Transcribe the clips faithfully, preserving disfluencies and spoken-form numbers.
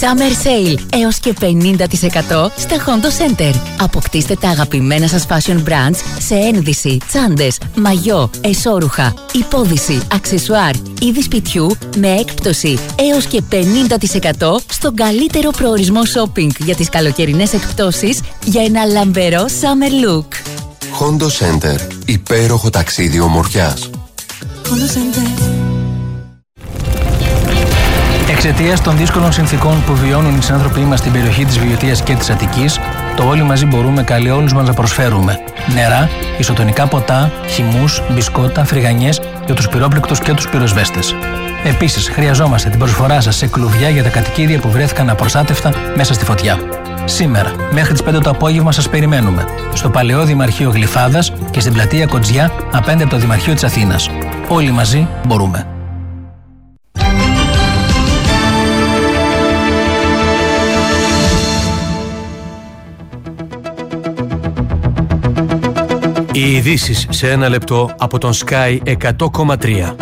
Summer Sale έως και πενήντα τοις εκατό στα Hondo Center. Αποκτήστε τα αγαπημένα σας fashion brands σε ένδυση, τσάντες, μαγιό, εσώρουχα, υπόδυση, αξεσουάρ, είδη σπιτιού με έκπτωση έως και πενήντα τοις εκατό στον καλύτερο προορισμό shopping για τις καλοκαιρινές εκπτώσεις για ένα λαμπερό summer look. Hondo Center. Υπέροχο ταξίδι ομορφιάς. Hondo Center. Εξαιτίας των δύσκολων συνθήκων που βιώνουν οι συνάνθρωποι μας στην περιοχή της Βιωτίας και της Αττικής, το Όλοι Μαζί Μπορούμε καλεί όλους μας να προσφέρουμε νερά, ισοτονικά ποτά, χυμούς, μπισκότα, φρυγανιές για τους πυρόπληκτους και τους πυροσβέστες. Επίσης, χρειαζόμαστε την προσφορά σας σε κλουβιά για τα κατοικίδια που βρέθηκαν απροστάτευτα μέσα στη φωτιά. Σήμερα, μέχρι τις πέντε το απόγευμα σας περιμένουμε στο Παλαιό Δημαρχείο Γλυφάδας και στην πλατεία Κοτζιά απέναντι από το Δημαρχείο της Αθήνας. Όλοι μαζί μπορούμε. Οι ειδήσεις σε ένα λεπτό από τον Sky εκατό κόμμα τρία.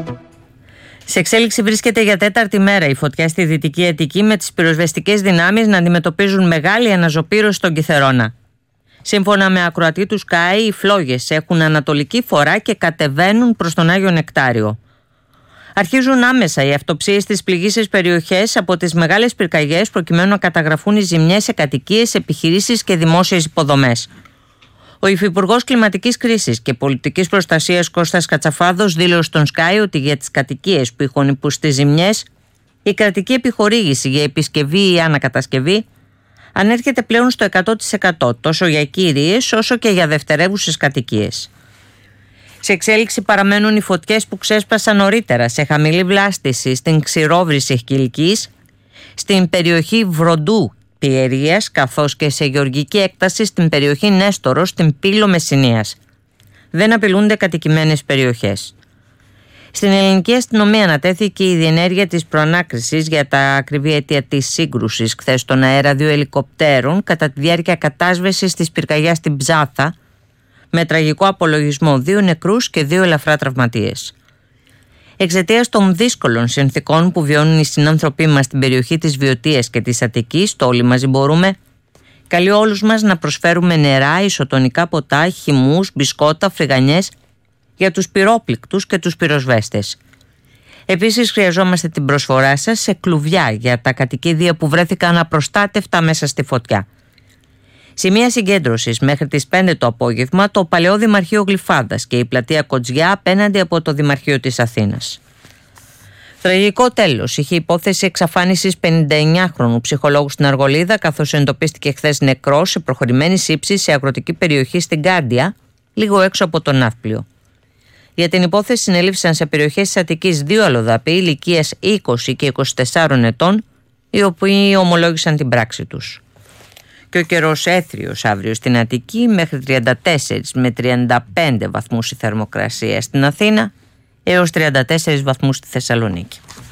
Σε εξέλιξη βρίσκεται για τέταρτη μέρα η φωτιά στη Δυτική Αττική, με τις πυροσβεστικές δυνάμεις να αντιμετωπίζουν μεγάλη αναζωπήρωση στον Κιθερώνα. Σύμφωνα με ακροατή του Sky, οι φλόγες έχουν ανατολική φορά και κατεβαίνουν προς τον Άγιο Νεκτάριο. Αρχίζουν άμεσα οι αυτοψίες στις πληγήσεις περιοχές από τις μεγάλες πυρκαγιές, προκειμένου να καταγραφούν οι ζημιές σε κατοικίες, επιχειρήσεις και δημόσιες υποδομές. Ο Υφυπουργός Κλιματικής Κρίσης και Πολιτικής Προστασίας Κώστας Κατσαφάδος δήλωσε στον Sky ότι για τις κατοικίες που είχαν υποστεί ζημιές, η κρατική επιχορήγηση για επισκευή ή ανακατασκευή ανέρχεται πλέον στο εκατό τοις εκατό, τόσο για κύριες όσο και για δευτερεύουσες κατοικίες. Σε εξέλιξη παραμένουν οι φωτιές που ξέσπασαν νωρίτερα σε χαμηλή βλάστηση στην Ξηρόβρηση Χιλκής, στην περιοχή Βροντού Πιερίας, καθώς και σε γεωργική έκταση στην περιοχή Νέστορο στην Πύλο Μεσσηνίας. Δεν απειλούνται κατοικημένες περιοχές. Στην ελληνική αστυνομία ανατέθηκε η διενέργεια της προανάκρισης για τα ακριβή αίτια της σύγκρουσης χθες στον αέρα δύο ελικοπτέρων κατά τη διάρκεια κατάσβεσης της πυρκαγιάς στην Ψάθα, με τραγικό απολογισμό δύο νεκρούς και δύο ελαφρά τραυματίες. Εξαιτίας των δύσκολων συνθηκών που βιώνουν οι συνάνθρωποι μας στην περιοχή της Βιωτίας και της Αττικής, το Όλοι Μαζί Μπορούμε καλεί όλους μας να προσφέρουμε νερά, ισοτονικά ποτά, χυμούς, μπισκότα, φρυγανιές για τους πυρόπληκτους και τους πυροσβέστες. Επίσης, χρειαζόμαστε την προσφορά σας σε κλουβιά για τα κατοικίδια που βρέθηκαν απροστάτευτα μέσα στη φωτιά. Σημεία συγκέντρωσης μέχρι τις πέντε το απόγευμα το Παλαιό Δημαρχείο Γλυφάδας και η πλατεία Κοτζιά απέναντι από το Δημαρχείο της Αθήνας. Τραγικό τέλος είχε υπόθεση εξαφάνισης πενηνταεννιάχρονου ψυχολόγου στην Αργολίδα, καθώς εντοπίστηκε χθες νεκρός σε προχωρημένη σύψη σε αγροτική περιοχή στην Κάντια, λίγο έξω από το Ναύπλιο. Για την υπόθεση συνελήφθησαν σε περιοχές της Αττικής δύο αλλοδαποί ηλικίας είκοσι και είκοσι τεσσάρων ετών, οι οποίοι ομολόγησαν την πράξη τους. Και ο καιρός έθριος αύριο στην Αττική, μέχρι τριάντα τέσσερις με τριάντα πέντε βαθμούς η θερμοκρασία στην Αθήνα, έως τριάντα τέσσερις βαθμούς στη Θεσσαλονίκη.